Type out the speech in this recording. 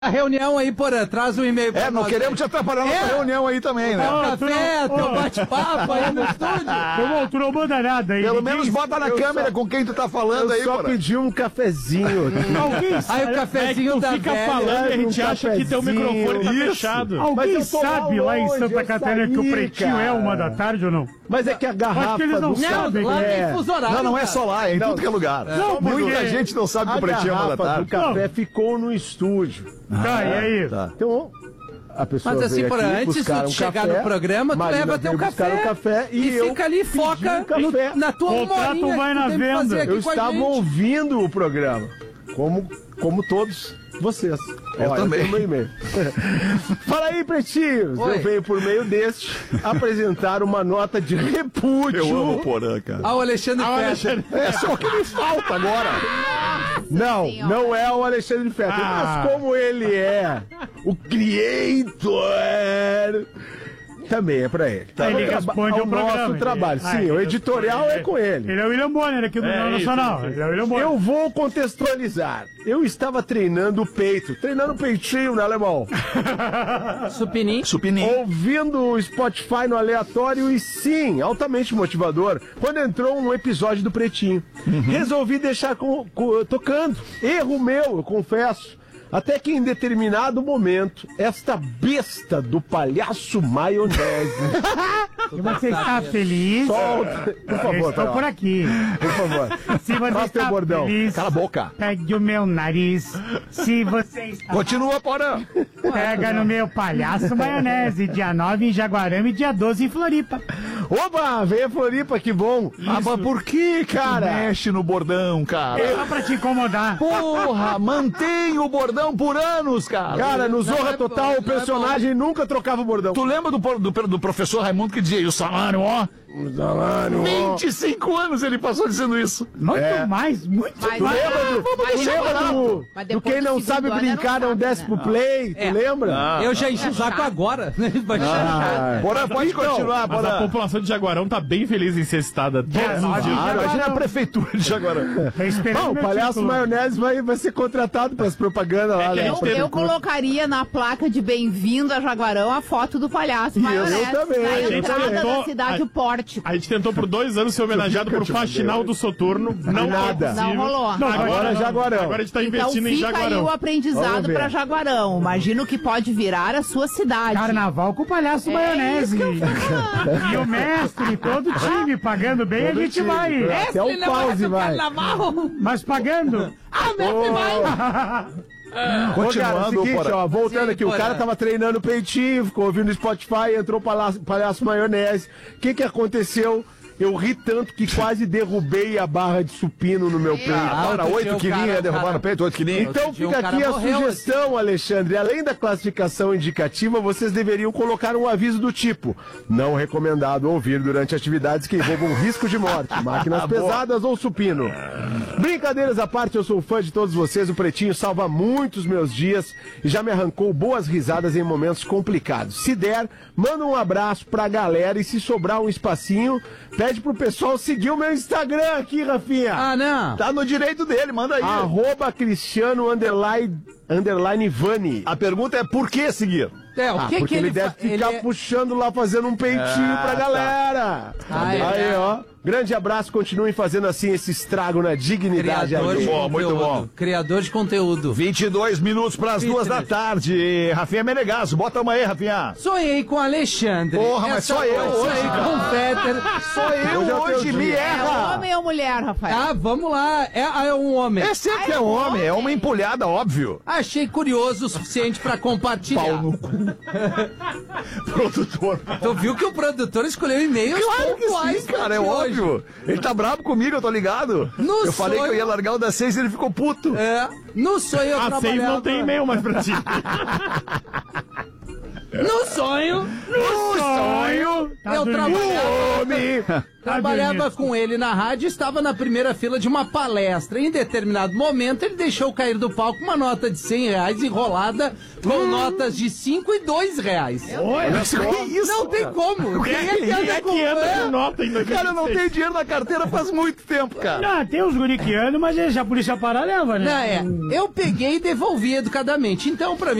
A reunião aí, Porã, traz um e-mail pra nós. Não queremos te atrapalhar na reunião aí também, né? Teu café, teu bate-papo aí no estúdio. Tu não manda nada aí. Pelo menos bota na câmera com quem tu tá falando aí, Eu só pedi um cafezinho. Aí o cafezinho tu da fica velha. falando e a gente acha que teu microfone tá fechado. Alguém sabe lá em Santa Catarina que o Pretinho é 1h ou não? Mas é que a garrafa Acho que eles não do sabem. Lá tem fuso horário. Não é só lá, é em tudo que é lugar. Muita gente não sabe que o Pretinho é 1 da do tarde. café ficou no estúdio. Tá, e aí? Então, a pessoa Mas assim, veio Porã, aqui antes buscar de um chegar café, no programa, tu Marina leva teu veio buscar café, o café e eu fica ali, foca um café. na tua Contrato humorinha vai que na tu tem que fazer venda. aqui Eu com a estava gente. ouvindo o programa, como todos vocês. Eu também. tenho meu e-mail. Fala aí, pretinhos. Oi. Eu venho por meio deste apresentar uma nota de repúdio. Eu amo o Porã, cara. Ah, o Alexandre Fetter. É só o que me falta agora. Não é o Alexandre Fetter, mas como ele é o creator, também é pra ele. Ele responde ao o programa. nosso trabalho. Sim, o editorial é com ele. Ele é o William Bonner aqui do Jornal Nacional. Ele é o William Bonner. Eu vou contextualizar. Eu estava treinando o peito, treinando o peitinho, né, alemão? Supinim. Ouvindo o Spotify no aleatório e sim, altamente motivador, quando entrou um episódio do Pretinho. Resolvi deixar tocando. Erro meu, eu confesso. Até que em determinado momento, esta besta do palhaço maionese... Se você está feliz, Solta, por eu favor, estou por aqui. por favor. Se você Faça teu está bordão. feliz, Cala a boca. pegue o meu nariz. Se você está... Continua, Porã. Pega no meu palhaço maionese, dia 9 em Jaguarama e dia 12 em Floripa. Oba, veio a Floripa, que bom. Ah, mas por que, cara? Mexe no bordão, cara. Só pra te incomodar. Porra, mantém o bordão por anos, cara. Cara, no Zorra é bom, Total, não o é personagem nunca trocava o bordão. Tu lembra do professor Raimundo que dizia, e o salário, ó? 25 anos ele passou dizendo isso. Muito mais. Tu lembra do quem não sabe brincar não desce pro play? Tu lembra? Eu já enchi o saco agora. Porã, pode continuar, Mas a Porã. população de Jaguarão tá bem feliz em ser citada todos os dias. Imagina a prefeitura de Jaguarão. Não, o palhaço maionese vai ser contratado pras propagandas lá, né? Eu colocaria na placa de bem-vindo a Jaguarão a foto do palhaço maionese. eu também. Na A gente entrada tentou- da cidade, o pórtico. A gente tentou por 2 anos ser homenageado por Faxinal do Soturno. Não Nada. foi possível. Não rolou. Agora é Jaguarão. Agora a gente tá Então investindo em fica aí Jaguarão. o aprendizado Vamos ver. pra Jaguarão. Imagina o que pode virar a sua cidade. Carnaval com o palhaço maionese. E o mestre, todo o time pagando bem, a gente vai. Até o pause vai. Mas pagando. Continuando, seguinte, Porã. ó, voltando Sim, aqui, o Porã. cara tava treinando o peitinho, ficou ouvindo o Spotify, entrou o palhaço maionese. O que aconteceu? Eu ri tanto que quase derrubei a barra de supino no meu peito. Agora, outro 8 dia o quilinhos cara- ia derrubar no peito, 8 quilinhos. Então Outro dia fica um cara aqui a morreu, sugestão, Alexandre. Além da classificação indicativa, vocês deveriam colocar um aviso do tipo: não recomendado ouvir durante atividades que envolvam risco de morte, máquinas pesadas ou supino. Brincadeiras à parte, eu sou fã de todos vocês. O Pretinho salva muitos meus dias e já me arrancou boas risadas em momentos complicados. Se der, manda um abraço pra galera e se sobrar um espacinho, pede pro pessoal seguir o meu Instagram aqui, Rafinha. Ah, não. Tá no direito dele, manda aí. @Cristiano_Vani. A pergunta é por que seguir? O que Porque que ele deve ficar puxando lá, fazendo um peitinho pra galera. Aí, ó. Grande abraço, continuem fazendo assim esse estrago na dignidade. Criador de alheia. Muito conteúdo. bom. Criador de conteúdo. 22 minutos pras 2 da tarde. Rafinha Menegasso, bota uma aí, Rafinha. Sonhei com Alexandre. Porra, mas só eu hoje, Sonhei cara. com o Fetter. Só eu Hoje é o teu hoje, me dia. É erra. homem ou mulher, Rafael? Ah, vamos lá. É um homem. É sempre que é homem, é uma empolhada, óbvio. Achei curioso o suficiente pra compartilhar. Pau no cu. Produtor. Tu viu que o produtor escolheu e-mails Claro que pontuais sim, cara, é de hoje. óbvio. Ele tá bravo comigo, eu tô ligado. No Eu falei que sonho- eu ia largar o das 6 e ele ficou puto. É. No sonho eu A 6 trabalhava... não tem e-mail mais pra ti. No sonho... Sonho. Eu trabalhava com ele na rádio e estava na primeira fila de uma palestra. Em determinado momento, ele deixou cair do palco uma nota de R$100 enrolada com notas de 5 e R$2. Olha só. Que isso? Não tem como. Quem é que anda com nota ainda? Cara, eu não tenho dinheiro na carteira faz muito tempo, cara. Ah, tem uns guri que andam, mas a polícia parar leva, né? Não, eu peguei e devolvi educadamente. Então, pra mim,